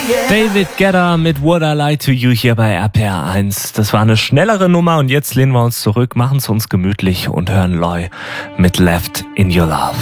David Guetta mit Would I Lie to You hier bei RPR 1. Das war eine schnellere Nummer und jetzt lehnen wir uns zurück, machen es uns gemütlich und hören Loy mit Left in Your Love.